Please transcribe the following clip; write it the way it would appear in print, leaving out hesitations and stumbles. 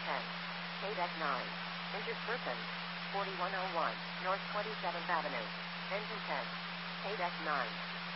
10. KDEC 9. Intersperpin. 4101, North 27th Avenue. Engine 10. KDEC 9.